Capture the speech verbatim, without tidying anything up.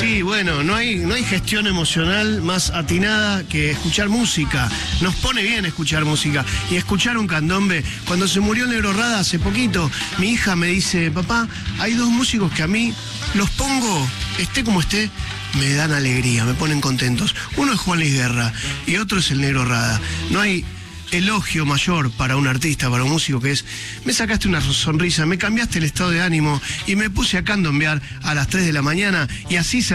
Sí, bueno, no hay, no hay gestión emocional más atinada que escuchar música. Nos pone bien escuchar música. Y escuchar un candombe. Cuando se murió el Negro Rada hace poquito, mi hija me dice, papá, hay dos músicos que a mí los pongo, esté como esté, me dan alegría, me ponen contentos. Uno es Juan Luis Guerra y otro es el Negro Rada. No hay elogio mayor para un artista, para un músico, que es: me sacaste una sonrisa, me cambiaste el estado de ánimo y me puse a candombear a las tres de la mañana, y así se